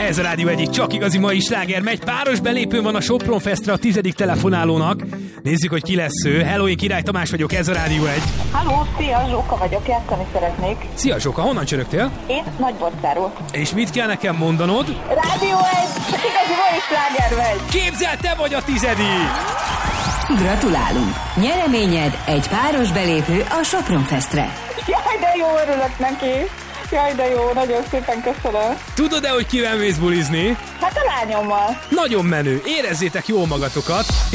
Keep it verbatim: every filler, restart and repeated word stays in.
Ez a Rádió egyik csak igazi mai sláger megy. Páros belépő van a Sopron Festre a tizedik telefonálónak. Nézzük, hogy ki lesz ő. Hello, én Király Tamás vagyok, ez a Rádió egy. Halló, szia, Zsóka vagyok, játszani szeretnék. Szia Zsóka, honnan csörögtél? Én Nagybocsáról. És mit kell nekem mondanod? Rádió egy, csak igazi mai sláger megy. Képzeld, te vagy a tizedik! Gratulálunk! Nyereményed egy páros belépő a Sopron Festre. Jaj, de jó, örülök neki. Jaj, de jó, nagyon szépen köszönöm. Tudod-e, hogy kivel mész bulizni? Hát a lányommal. Nagyon menő, érezzétek jól magatokat.